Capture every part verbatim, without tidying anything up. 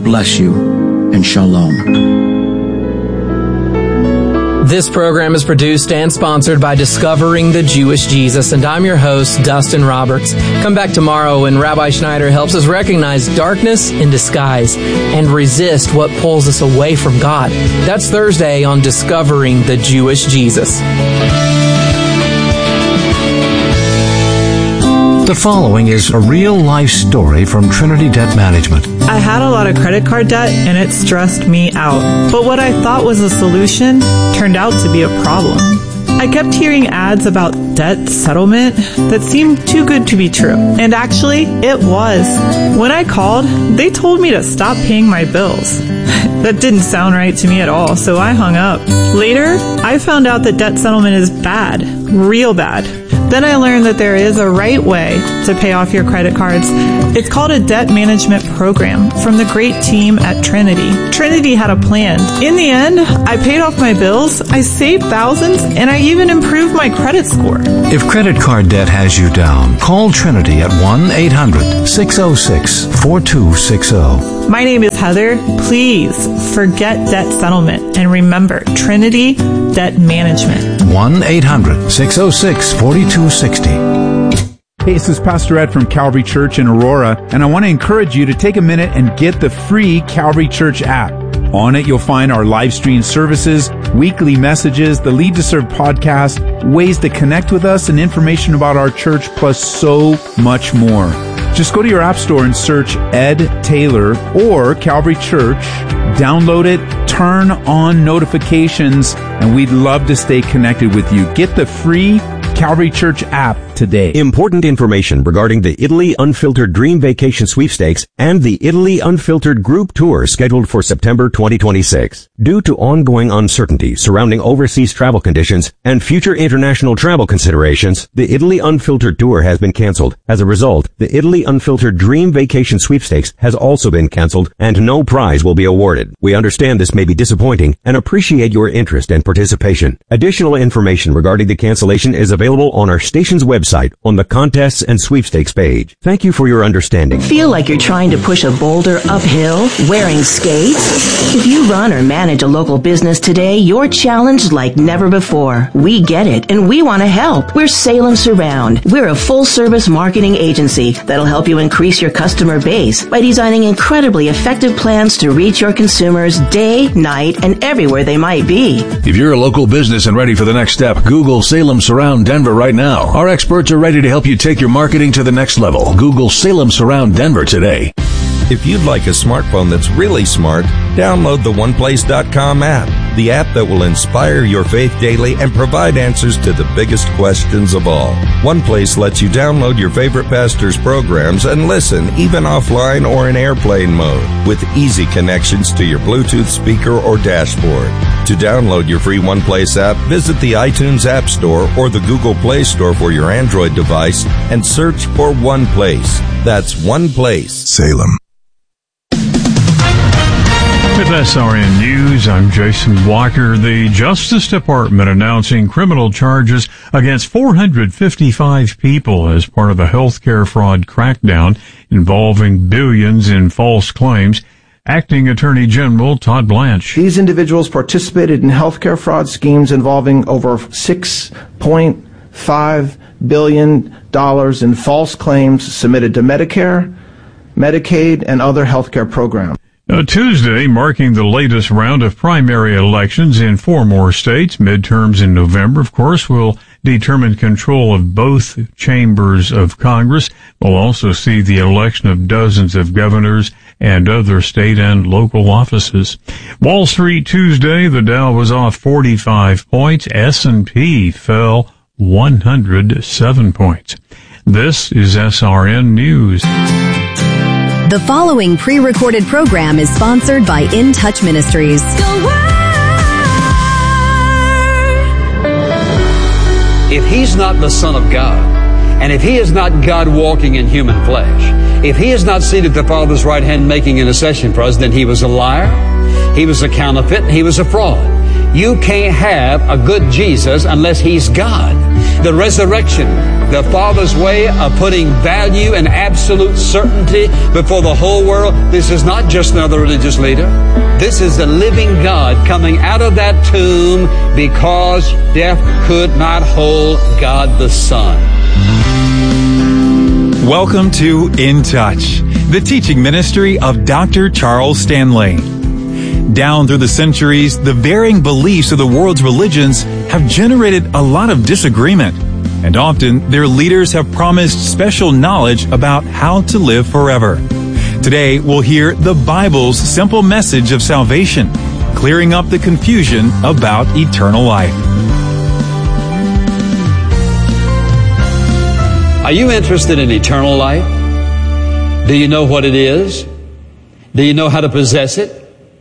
God bless you, and shalom. This program is produced and sponsored by Discovering the Jewish Jesus, and I'm your host, Dustin Roberts. Come back tomorrow when Rabbi Schneider helps us recognize darkness in disguise and resist what pulls us away from God. That's Thursday on Discovering the Jewish Jesus. The following is a real-life story from Trinity Debt Management. I had a lot of credit card debt, and it stressed me out. But what I thought was a solution turned out to be a problem. I kept hearing ads about debt settlement that seemed too good to be true. And actually, it was. When I called, they told me to stop paying my bills. That didn't sound right to me at all, so I hung up. Later, I found out that debt settlement is bad, real bad. Then I learned that there is a right way to pay off your credit cards. It's called a debt management program from the great team at Trinity. Trinity had a plan. In the end, I paid off my bills, I saved thousands, and I even improved my credit score. If credit card debt has you down, call Trinity at one eight hundred six oh six four two six oh. My name is Heather. Please forget debt settlement and remember Trinity Debt Management. one eight hundred six oh six four two six oh. Hey, this is Pastor Ed from Calvary Church in Aurora, and I want to encourage you to take a minute and get the free Calvary Church app. On it, you'll find our live stream services, weekly messages, the Lead to Serve podcast, ways to connect with us, and information about our church, plus so much more. Just go to your app store and search Ed Taylor or Calvary Church, download it, turn on notifications, and we'd love to stay connected with you. Get the free Calvary Church app today. Important information regarding the Italy Unfiltered Dream Vacation Sweepstakes and the Italy Unfiltered Group Tour scheduled for September twenty twenty-six. Due to ongoing uncertainty surrounding overseas travel conditions and future international travel considerations, the Italy Unfiltered Tour has been canceled. As a result, the Italy Unfiltered Dream Vacation Sweepstakes has also been canceled and no prize will be awarded. We understand this may be disappointing and appreciate your interest and participation. Additional information regarding the cancellation is available on our station's website on the contests and sweepstakes page. Thank you for your understanding. Feel like you're trying to push a boulder uphill wearing skates? If you run or manage a local business today, you're challenged like never before. We get it, and we want to help. We're Salem Surround. We're a full-service marketing agency that'll help you increase your customer base by designing incredibly effective plans to reach your consumers day, night, and everywhere they might be. If you're a local business and ready for the next step, Google Salem Surround Denver right now. Our experts are ready to help you take your marketing to the next level. Google Salem Surround Denver today. If you'd like a smartphone that's really smart, download the one place dot com app, the app that will inspire your faith daily and provide answers to the biggest questions of all. OnePlace lets you download your favorite pastor's programs and listen even offline or in airplane mode with easy connections to your Bluetooth speaker or dashboard. To download your free OnePlace app, visit the iTunes App Store or the Google Play Store for your Android device and search for OnePlace. That's OnePlace. Salem. With S R N News, I'm Jason Walker. The Justice Department announcing criminal charges against four hundred fifty-five people as part of the healthcare fraud crackdown involving billions in false claims. Acting Attorney General Todd Blanche. These individuals participated in healthcare fraud schemes involving over six point five billion dollars in false claims submitted to Medicare, Medicaid, and other healthcare programs. Uh, Tuesday, marking the latest round of primary elections in four more states. Midterms in November, of course, will determine control of both chambers of Congress. We'll also see the election of dozens of governors and other state and local offices. Wall Street Tuesday, the Dow was off forty-five points. S and P fell one hundred seven points. This is S R N News. The following pre-recorded program is sponsored by In Touch Ministries. If he's not the Son of God, and if he is not God walking in human flesh, If he is not seated at the Father's right hand making intercession for us, then he was a liar, he was a counterfeit, and he was a fraud. You can't have a good Jesus unless he's God. The resurrection, the Father's way of putting value and absolute certainty before the whole world. This is not just another religious leader. This is the living God coming out of that tomb because death could not hold God the Son. Welcome to In Touch, the teaching ministry of Doctor Charles Stanley. Down through the centuries, the varying beliefs of the world's religions have generated a lot of disagreement, and often their leaders have promised special knowledge about how to live forever. Today, we'll hear the Bible's simple message of salvation, clearing up the confusion about eternal life. Are you interested in eternal life? Do you know what it is? Do you know how to possess it?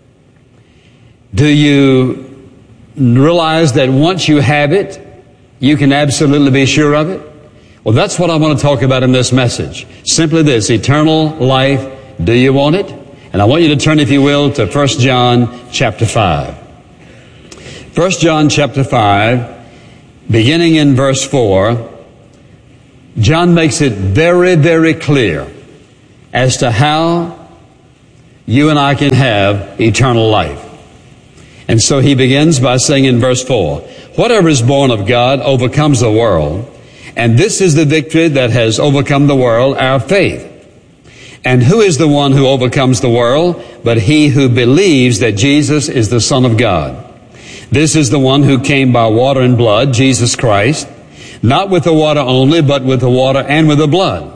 Do you realize that once you have it, you can absolutely be sure of it? Well, that's what I want to talk about in this message. Simply this, eternal life. Do you want it? And I want you to turn, if you will, to First John chapter five. First John chapter five, beginning in verse four, John makes it very, very clear as to how you and I can have eternal life. And so he begins by saying in verse four, whatever is born of God overcomes the world, and this is the victory that has overcome the world, our faith. And who is the one who overcomes the world but he who believes that Jesus is the Son of God? This is the one who came by water and blood, Jesus Christ, not with the water only, but with the water and with the blood.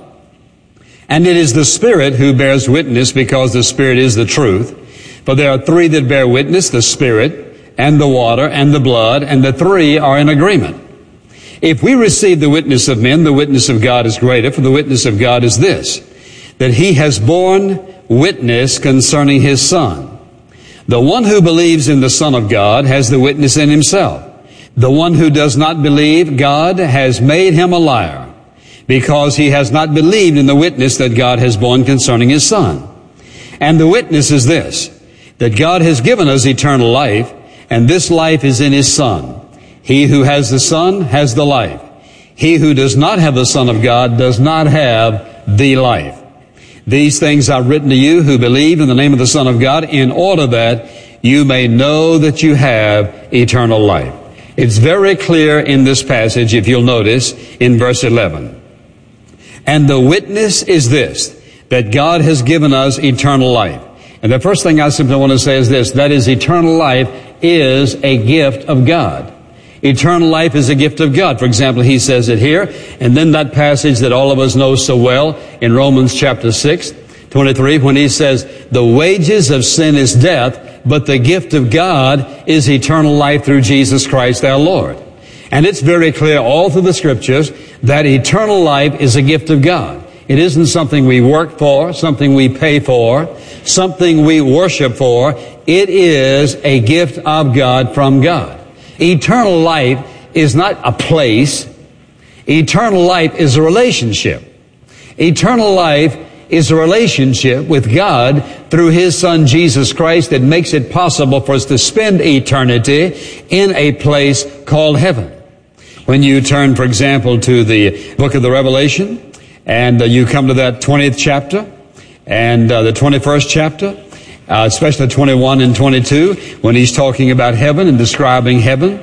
And it is the Spirit who bears witness, because the Spirit is the truth. For there are three that bear witness, the Spirit and the water and the blood, and the three are in agreement. If we receive the witness of men, the witness of God is greater, for the witness of God is this, that he has borne witness concerning his Son. The one who believes in the Son of God has the witness in himself. The one who does not believe God has made him a liar, because he has not believed in the witness that God has borne concerning his Son. And the witness is this, that God has given us eternal life, and this life is in his Son. He who has the Son has the life. He who does not have the Son of God does not have the life. These things are written to you who believe in the name of the Son of God, in order that you may know that you have eternal life. It's very clear in this passage, if you'll notice, in verse eleven. And the witness is this, that God has given us eternal life. And the first thing I simply want to say is this, that is, eternal life is a gift of God. Eternal life is a gift of God. For example, he says it here, and then that passage that all of us know so well in Romans chapter six, twenty-three, when he says, the wages of sin is death, but the gift of God is eternal life through Jesus Christ our Lord. And it's very clear all through the Scriptures that eternal life is a gift of God. It isn't something we work for, something we pay for, something we worship for. It is a gift of God from God. Eternal life is not a place. Eternal life is a relationship. Eternal life is a relationship with God through his Son Jesus Christ that makes it possible for us to spend eternity in a place called heaven. When you turn, for example, to the book of the Revelation, and uh, you come to that twentieth chapter and uh, the twenty-first chapter, uh, especially twenty-one and twenty-two, when he's talking about heaven and describing heaven.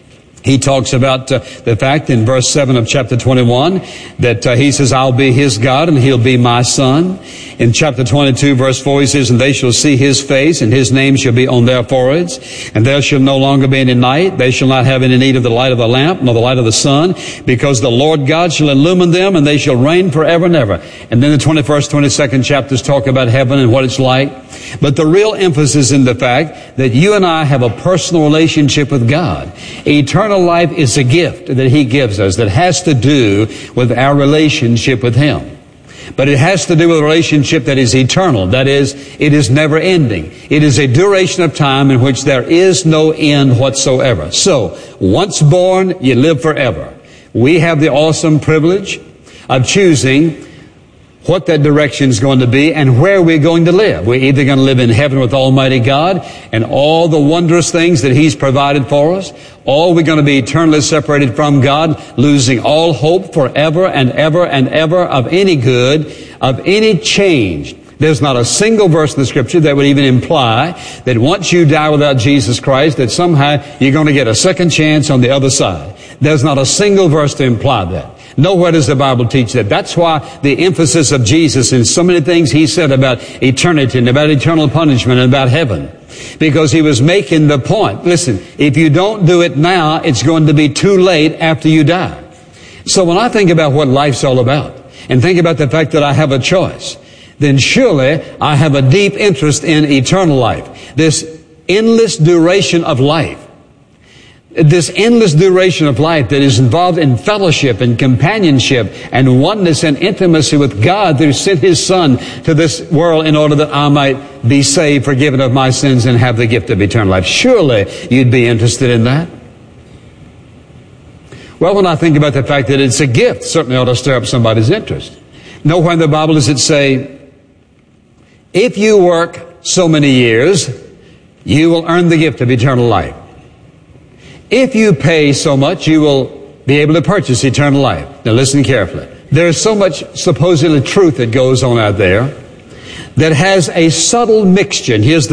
He talks about uh, the fact in verse seven of chapter twenty-one that uh, he says, I'll be his God and he'll be my son. In chapter twenty-two, verse four, he says, and they shall see his face and his name shall be on their foreheads. And there shall no longer be any night. They shall not have any need of the light of the lamp nor the light of the sun, because the Lord God shall illumine them and they shall reign forever and ever. And then the twenty-first, twenty-second chapters talk about heaven and what it's like. But the real emphasis in the fact that you and I have a personal relationship with God. Eternal life is a gift that he gives us that has to do with our relationship with him. But it has to do with a relationship that is eternal. That is, it is never ending. It is a duration of time in which there is no end whatsoever. So, once born, you live forever. We have the awesome privilege of choosing what that direction is going to be and where we're going to live. We're either going to live in heaven with Almighty God and all the wondrous things that He's provided for us, or we're going to be eternally separated from God, losing all hope forever and ever and ever of any good, of any change. There's not a single verse in the Scripture that would even imply that once you die without Jesus Christ, that somehow you're going to get a second chance on the other side. There's not a single verse to imply that. Nowhere does the Bible teach that. That's why the emphasis of Jesus in so many things He said about eternity and about eternal punishment and about heaven. Because He was making the point, listen, if you don't do it now, it's going to be too late after you die. So when I think about what life's all about, and think about the fact that I have a choice, then surely I have a deep interest in eternal life. This endless duration of life. This endless duration of life that is involved in fellowship and companionship and oneness and intimacy with God who sent His Son to this world in order that I might be saved, forgiven of my sins, and have the gift of eternal life. Surely you'd be interested in that. Well, when I think about the fact that it's a gift, certainly ought to stir up somebody's interest. Nowhere in the Bible does it say, if you work so many years, you will earn the gift of eternal life. If you pay so much, you will be able to purchase eternal life. Now listen carefully. There is so much supposedly truth that goes on out there that has a subtle mixture. And here's the